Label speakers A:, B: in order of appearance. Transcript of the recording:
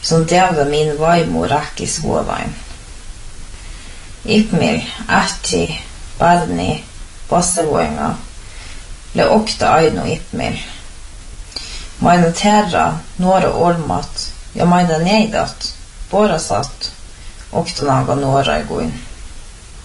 A: som djävla min vaimor räckis huovain. Ipmil, ähti, barni, bossavoinga, le okta aino ipmil. Maina terra, några ormat, ja maina nejdat, borasat, okta naga några iguin.